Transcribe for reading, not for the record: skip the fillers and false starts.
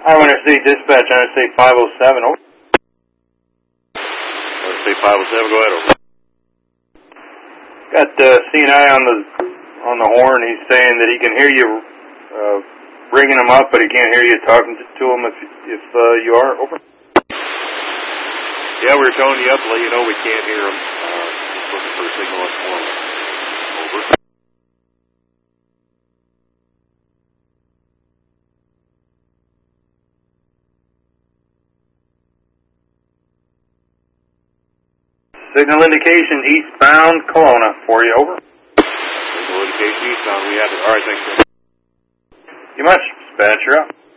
RNSC dispatch, RNSC 507, over. RNSC 507, go ahead, over. Got CNI on the horn. He's saying that he can hear you ringing him up, but he can't hear you talking to him if you are, over. Yeah, we were toning you up to let you know we can't hear him. Just looking for a signal on form. Over. Signal indication eastbound Kelowna for you, over. Signal indication eastbound, we have it. All right, thanks, sir. You much. Dispatch, you're up.